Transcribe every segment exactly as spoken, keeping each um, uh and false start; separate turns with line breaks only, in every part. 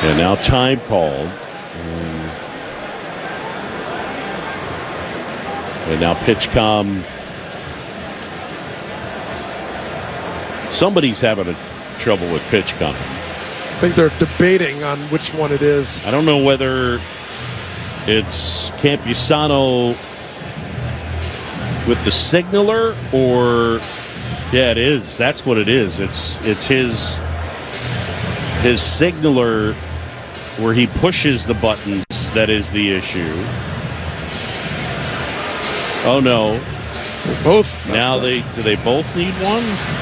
And now time called. And, and now PitchCom. Somebody's having a trouble with PitchCom.
I think they're debating on which one it is.
I don't know whether it's Campusano with the signaler or yeah, it is. That's what it is. It's it's his his signaler where he pushes the buttons that is the issue. Oh no.
They're both
now
up.
they do they both need one?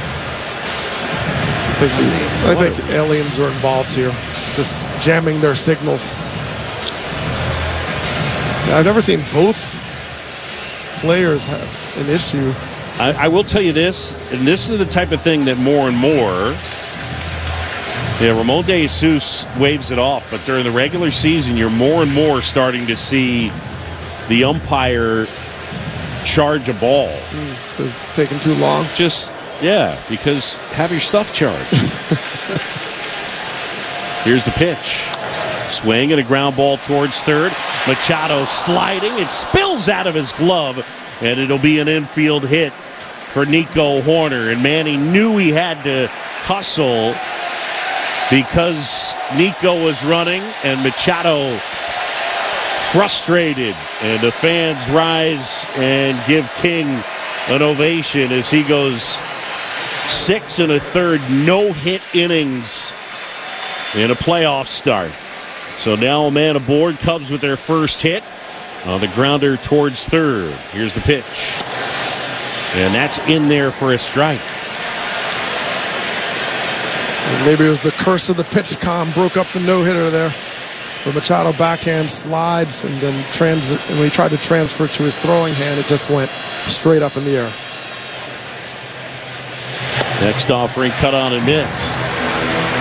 I think, I think aliens are involved here, just jamming their signals. I've never seen both players have an issue.
I, I will tell you this, and this is the type of thing that more and more, yeah, Ramon De Jesus waves it off, but during the regular season, you're more and more starting to see the umpire charge a ball.
Mm, it's taking too long.
Just, yeah, because have your stuff charged. Here's the pitch. Swing and a ground ball towards third. Machado sliding. It spills out of his glove, and it'll be an infield hit for Nico Hoerner. And Manny knew he had to hustle because Nico was running and Machado frustrated. And the fans rise and give King an ovation as he goes six and a third no-hit innings in a playoff start. So now a man aboard, Cubs with their first hit on the grounder towards third. Here's the pitch. And that's in there for a strike.
And maybe it was the curse of the PitchCom broke up the no-hitter there. Where Machado backhand slides and then trans and when he tried to transfer to his throwing hand, it just went straight up in the air.
Next offering cut on and missed.